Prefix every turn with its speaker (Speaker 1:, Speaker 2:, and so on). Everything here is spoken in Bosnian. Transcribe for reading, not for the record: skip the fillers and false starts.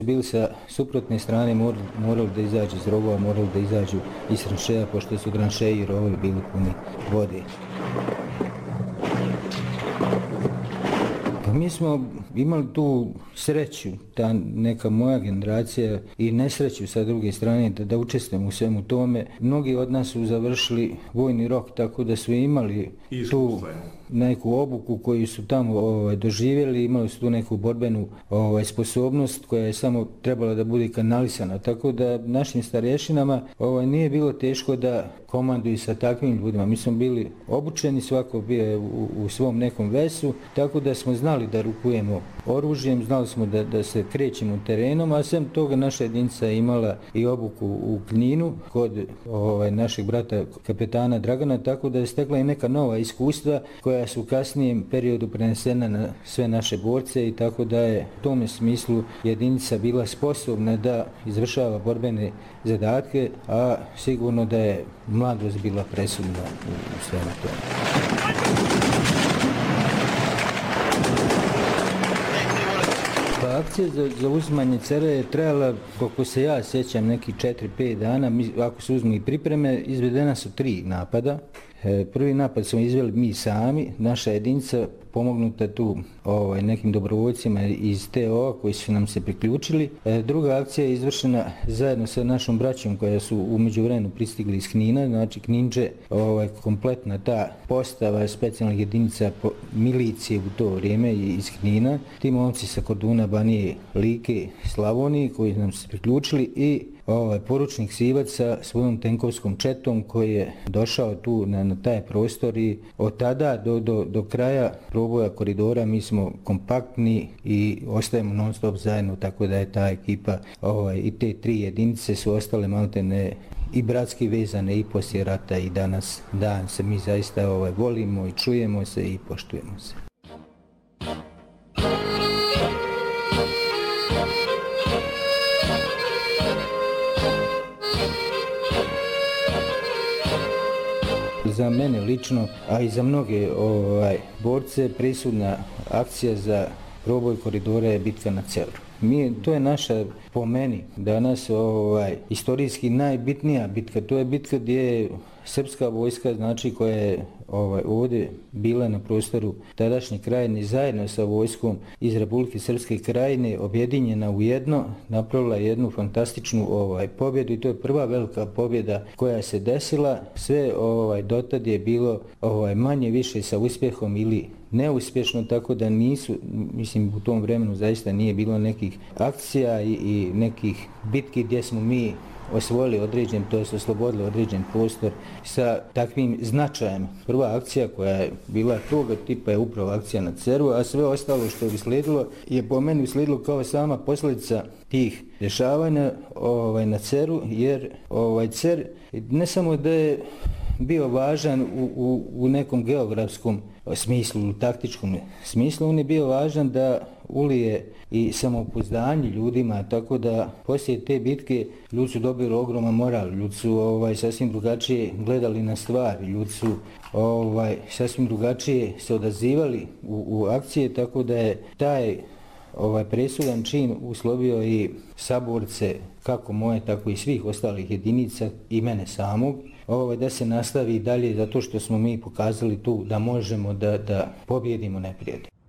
Speaker 1: Bili sa suprotne strane morali da izađu iz rovova, morali da izađu iz tranšeja, pošto su tranšeji i rovovi bili puni vode. Pa mi smo imali tu sreću, ta neka moja generacija i nesreću sa druge strane da učestvujemo u svemu tome. Mnogi od nas su završili vojni rok, tako da su imali tu neku obuku koju su tamo doživjeli, imali su tu neku borbenu sposobnost koja je samo trebala da bude kanalisana. Tako da našim starješinama nije bilo teško da komanduju sa takvim ljudima. Mi smo bili obučeni, svako bio u svom nekom vesu, tako da smo znali da rukujemo oružjem, znali smo da se krećemo terenom, a sem toga naša jedinica je imala i obuku u Kninu kod našeg brata kapetana Dragana, tako da je stekla i neka nova iskustva koja su u kasnijem periodu prenesena na sve naše borce i tako da je u tome smislu jedinica bila sposobna da izvršava borbene zadatke, a sigurno da je mladost bila presudna u svemu tome. Pa akcija za uzimanje Cera je trajala, koliko se ja sjećam, neki 4-5 dana. Ako se uzmu i pripreme, izvedena su 3 napada. Prvi napad smo izveli mi sami, naša jedinica pomognuta tu nekim dobrovoljcima iz TO koji su nam se priključili. Druga akcija je izvršena zajedno sa našom braćom koja su u međuvremenu pristigli iz Knina, znači Kninče, kompletna ta postava specijalnih jedinica milicije u to vrijeme iz Knina. Ti momci sa Korduna, Banije, Like, Slavonije koji su nam se priključili i poručnik Sivac sa svojom tenkovskom četom koji je došao tu na taj prostor i od tada do kraja proboja koridora mi smo kompaktni i ostajemo non stop zajedno, tako da je ta ekipa i te 3 jedinice su ostale maltene i bratski vezane i poslije rata i danas dan se mi zaista volimo i čujemo se i poštujemo se. Za mene lično, a i za mnoge borce, presudna akcija za proboj koridora je bitka na Ceru. To je naša, po meni, danas istorijski najbitnija bitka. To je bitka gdje je srpska vojska, znači koja je ovdje bila na prostoru tadašnje krajine zajedno sa vojskom iz Republike Srpske krajine objedinjena u jedno, napravila jednu fantastičnu pobjedu i to je prva velika pobjeda koja se desila. Sve dotad je bilo manje više sa uspjehom ili neuspješno, tako da nisu, mislim u tom vremenu zaista nije bilo nekih akcija i nekih bitki gdje smo mi osvojili određen, to jest oslobodili određen prostor sa takvim značajem. Prva akcija koja je bila toga tipa je upravo akcija na Ceru, a sve ostalo što je uslijedilo je po meni uslijedilo kao sama posljedica tih dešavanja na Ceru, jer Cer ne samo da je bio važan u nekom geografskom smislu, u taktičkom smislu, on je bio važan da ulije i samopouzdanje ljudima, tako da poslije te bitke ljudi su dobili ogroman moral, ljudi su sasvim drugačije gledali na stvari, ljudi su sasvim drugačije se odazivali u akcije, tako da je taj presudan čin uslovio i saborce, kako moje, tako i svih ostalih jedinica i mene samog, da se nastavi dalje zato što smo mi pokazali tu da možemo da pobjedimo neprijatelja.